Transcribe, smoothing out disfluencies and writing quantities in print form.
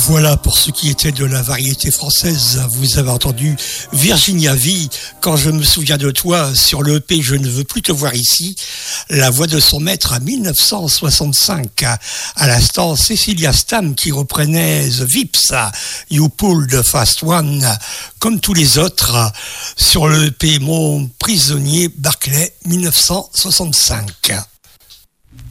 Voilà pour ce qui était de la variété française. Vous avez entendu Virginia Vie, Quand je me souviens de toi, sur le EP Je ne veux plus te voir ici. La voix de son maître à 1965. À l'instant, Cecilia Stam qui reprenait The Vips, You Pulled the Fast One, comme tous les autres, sur le EP Mon prisonnier Barclay 1965.